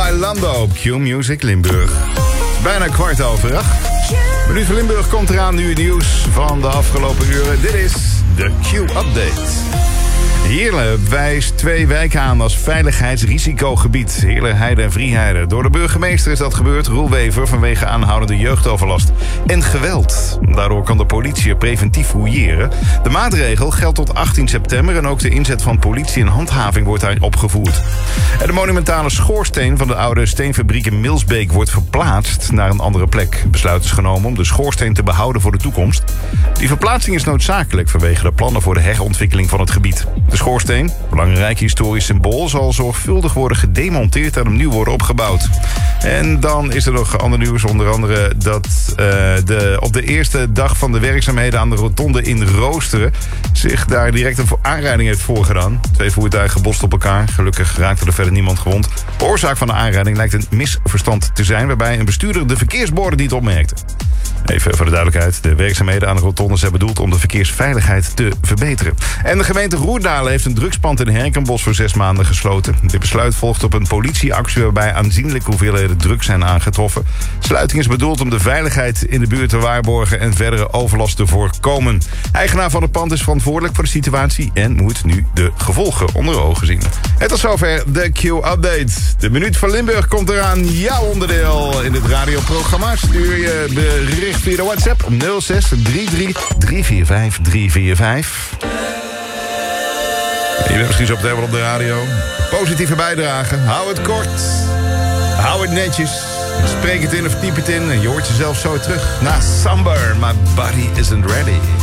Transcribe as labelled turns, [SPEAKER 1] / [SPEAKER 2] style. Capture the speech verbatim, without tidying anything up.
[SPEAKER 1] Bailando op Q-Music Limburg. Bijna kwart over acht. Minuut van Limburg komt eraan, nu het nieuws van de afgelopen uren. Dit is de Q-update. Heerlen wijst twee wijken aan als veiligheidsrisicogebied. Heerlen, Heide en Vrieheide. Door de burgemeester is dat gebeurd, Roel Wever, vanwege aanhoudende jeugdoverlast en geweld. Daardoor kan de politie er preventief fouilleren. De maatregel geldt tot achttien september en ook de inzet van politie en handhaving wordt daar opgevoerd. En de monumentale schoorsteen van de oude steenfabriek in Milsbeek wordt verplaatst naar een andere plek. Besluit is genomen om de schoorsteen te behouden voor de toekomst. Die verplaatsing is noodzakelijk vanwege de plannen voor de herontwikkeling van het gebied. De schoorsteen, belangrijk historisch symbool, zal zorgvuldig worden gedemonteerd en opnieuw worden opgebouwd. En dan is er nog ander nieuws, onder andere dat uh, de, op de eerste dag van de werkzaamheden aan de rotonde in Roosteren zich daar direct een aanrijding heeft voorgedaan. Twee voertuigen gebotst op elkaar. Gelukkig raakte er verder niemand gewond. De oorzaak van de aanrijding lijkt een misverstand te zijn, waarbij een bestuurder de verkeersborden niet opmerkte. Even voor de duidelijkheid, de werkzaamheden aan de rotonde zijn bedoeld om de verkeersveiligheid te verbeteren. En de gemeente Roerdalen heeft een drugspand in Herkenbos voor zes maanden gesloten. Dit besluit volgt op een politieactie waarbij aanzienlijke hoeveelheden drugs zijn aangetroffen. Sluiting is bedoeld om de veiligheid in de buurt te waarborgen en verdere overlast te voorkomen. Eigenaar van het pand is verantwoordelijk voor de situatie en moet nu de gevolgen onder ogen zien. En tot zover de Q-update. De Minuut van Limburg komt eraan, jouw onderdeel in dit radioprogramma. Stuur je bericht via de WhatsApp op nul zes drie drie drie vier vijf drie vier vijf. Je bent misschien zo op de op de radio. Positieve bijdrage. Hou het kort. Hou het netjes. Spreek het in of typ het in. En je hoort jezelf zo terug. Na Sambar, my body isn't ready.